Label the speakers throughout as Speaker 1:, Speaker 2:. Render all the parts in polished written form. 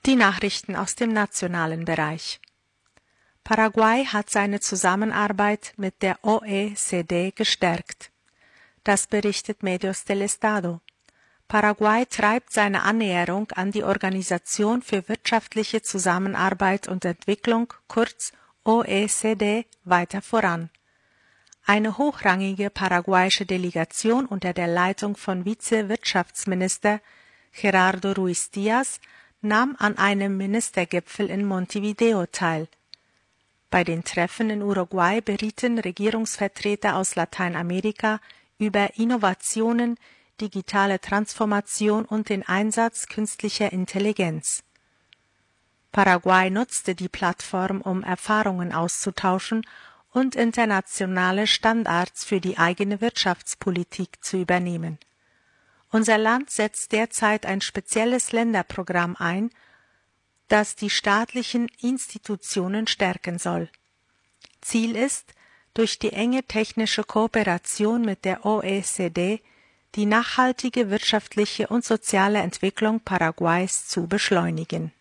Speaker 1: Die Nachrichten aus dem nationalen Bereich. Paraguay hat seine Zusammenarbeit mit der OECD gestärkt. Das berichtet Medios del Estado. Paraguay treibt seine Annäherung an die Organisation für wirtschaftliche Zusammenarbeit und Entwicklung, kurz OECD, weiter voran. Eine hochrangige paraguayische Delegation unter der Leitung von Vize-Wirtschaftsminister Gerardo Ruiz Díaz nahm an einem Ministergipfel in Montevideo teil. Bei den Treffen in Uruguay berieten Regierungsvertreter aus Lateinamerika über Innovationen, digitale Transformation und den Einsatz künstlicher Intelligenz. Paraguay nutzte die Plattform, um Erfahrungen auszutauschen und internationale Standards für die eigene Wirtschaftspolitik zu übernehmen. Unser Land setzt derzeit ein spezielles Länderprogramm ein, das die staatlichen Institutionen stärken soll. Ziel ist, durch die enge technische Kooperation mit der OECD die nachhaltige wirtschaftliche und soziale Entwicklung Paraguays zu beschleunigen.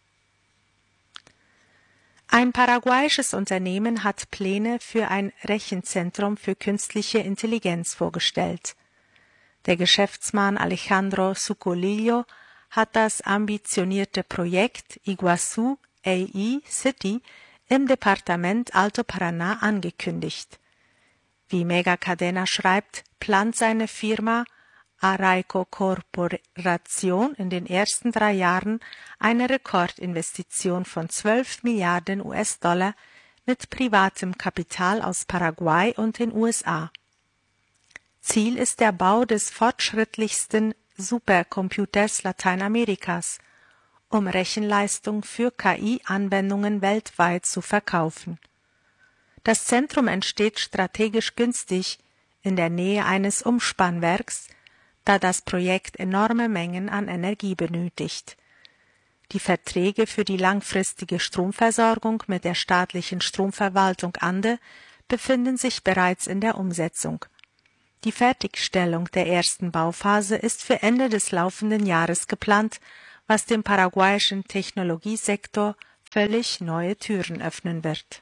Speaker 1: Ein paraguayisches Unternehmen hat Pläne für ein Rechenzentrum für künstliche Intelligenz vorgestellt. Der Geschäftsmann Alejandro Sucolillo hat das ambitionierte Projekt Iguazú AI City im Departement Alto Paraná angekündigt. Wie Megacadena schreibt, plant seine Firma Araico Corporación in den ersten 3 Jahren eine Rekordinvestition von 12 Milliarden US-Dollar mit privatem Kapital aus Paraguay und den USA. Ziel ist der Bau des fortschrittlichsten Supercomputers Lateinamerikas, um Rechenleistung für KI-Anwendungen weltweit zu verkaufen. Das Zentrum entsteht strategisch günstig in der Nähe eines Umspannwerks, da das Projekt enorme Mengen an Energie benötigt. Die Verträge für die langfristige Stromversorgung mit der staatlichen Stromverwaltung ANDE befinden sich bereits in der Umsetzung. Die Fertigstellung der ersten Bauphase ist für Ende des laufenden Jahres geplant, was dem paraguayischen Technologiesektor völlig neue Türen öffnen wird.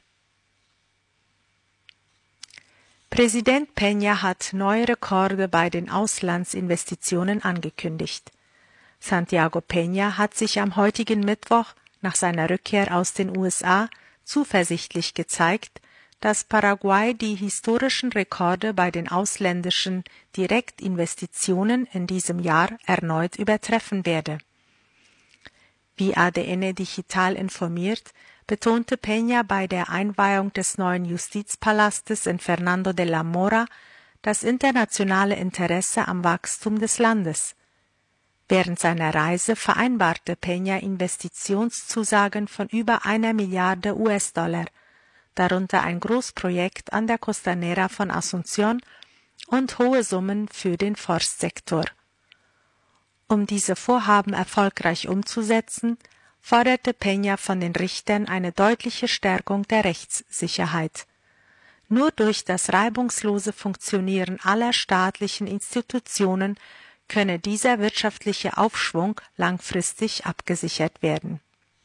Speaker 1: Präsident Peña hat neue Rekorde bei den Auslandsinvestitionen angekündigt. Santiago Peña hat sich am heutigen Mittwoch nach seiner Rückkehr aus den USA zuversichtlich gezeigt, dass Paraguay die historischen Rekorde bei den ausländischen Direktinvestitionen in diesem Jahr erneut übertreffen werde. Wie ADN Digital informiert, betonte Peña bei der Einweihung des neuen Justizpalastes in Fernando de la Mora das internationale Interesse am Wachstum des Landes. Während seiner Reise vereinbarte Peña Investitionszusagen von über 1 Milliarde US-Dollar, darunter ein Großprojekt an der Costanera von Asunción und hohe Summen für den Forstsektor. Um diese Vorhaben erfolgreich umzusetzen, forderte Peña von den Richtern eine deutliche Stärkung der Rechtssicherheit. Nur durch das reibungslose Funktionieren aller staatlichen Institutionen könne dieser wirtschaftliche Aufschwung langfristig abgesichert werden.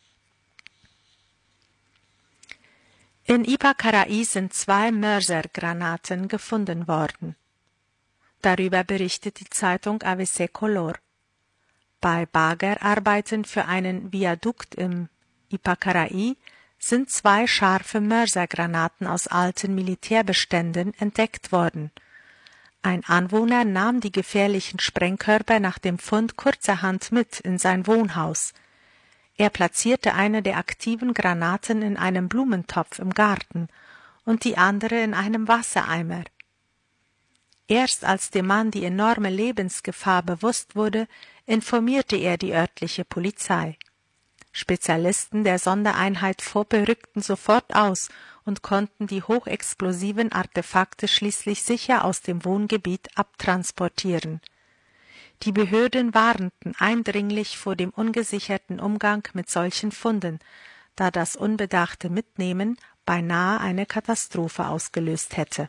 Speaker 1: In Ypacaraí sind 2 Mörsergranaten gefunden worden. Darüber berichtet die Zeitung ABC Color. Bei Bagerarbeiten für einen Viadukt im Ypacaraí sind 2 scharfe Mörsergranaten aus alten Militärbeständen entdeckt worden. Ein Anwohner nahm die gefährlichen Sprengkörper nach dem Fund kurzerhand mit in sein Wohnhaus. Er platzierte eine der aktiven Granaten in einem Blumentopf im Garten und die andere in einem Wassereimer. Erst als dem Mann die enorme Lebensgefahr bewusst wurde, informierte er die örtliche Polizei. Spezialisten der Sondereinheit Foppe rückten sofort aus und konnten die hochexplosiven Artefakte schließlich sicher aus dem Wohngebiet abtransportieren. Die Behörden warnten eindringlich vor dem ungesicherten Umgang mit solchen Funden, da das unbedachte Mitnehmen beinahe eine Katastrophe ausgelöst hätte.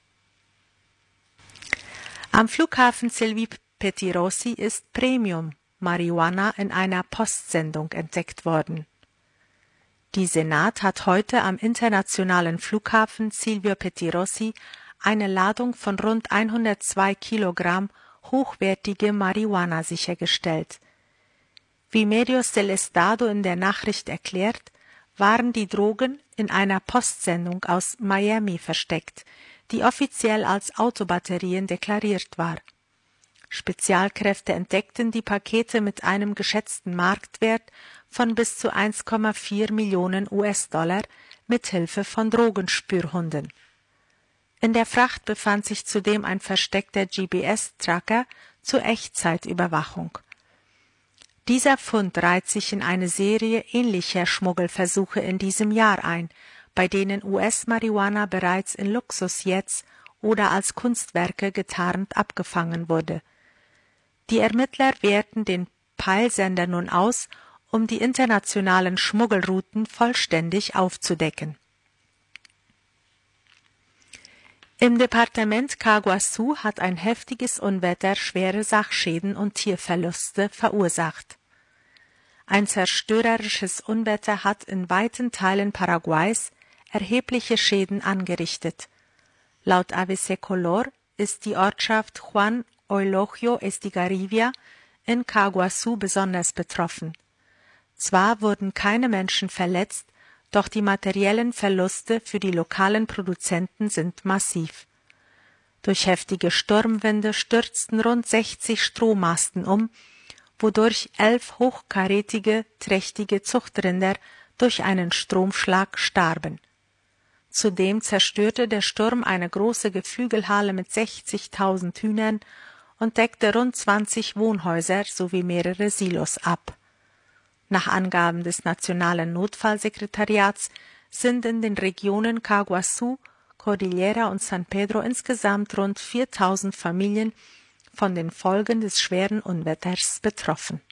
Speaker 1: Am Flughafen Silvi Pettirossi ist Premium Marihuana in einer Postsendung entdeckt worden. Die Senat hat heute am internationalen Flughafen Silvio Pettirossi eine Ladung von rund 102 Kilogramm hochwertige Marihuana sichergestellt. Wie Medios del Estado in der Nachricht erklärt, waren die Drogen in einer Postsendung aus Miami versteckt, die offiziell als Autobatterien deklariert war. Spezialkräfte entdeckten die Pakete mit einem geschätzten Marktwert von bis zu 1,4 Millionen US-Dollar mit Hilfe von Drogenspürhunden. In der Fracht befand sich zudem ein versteckter GPS-Tracker zur Echtzeitüberwachung. Dieser Fund reiht sich in eine Serie ähnlicher Schmuggelversuche in diesem Jahr ein, bei denen US-Marihuana bereits in Luxusjets oder als Kunstwerke getarnt abgefangen wurde. Die Ermittler werten den Peilsender nun aus, um die internationalen Schmuggelrouten vollständig aufzudecken. Im Departement Caguazú hat ein heftiges Unwetter schwere Sachschäden und Tierverluste verursacht. Ein zerstörerisches Unwetter hat in weiten Teilen Paraguays erhebliche Schäden angerichtet. Laut ABC Color ist die Ortschaft Juan Eulogio Estigarribia in Caguazú besonders betroffen. Zwar wurden keine Menschen verletzt, doch die materiellen Verluste für die lokalen Produzenten sind massiv. Durch heftige Sturmwinde stürzten rund 60 Strommasten um, wodurch 11 hochkarätige, trächtige Zuchtrinder durch einen Stromschlag starben. Zudem zerstörte der Sturm eine große Geflügelhalle mit 60.000 Hühnern und deckte rund 20 Wohnhäuser sowie mehrere Silos ab. Nach Angaben des Nationalen Notfallsekretariats sind in den Regionen Caguazú, Cordillera und San Pedro insgesamt rund 4.000 Familien von den Folgen des schweren Unwetters betroffen.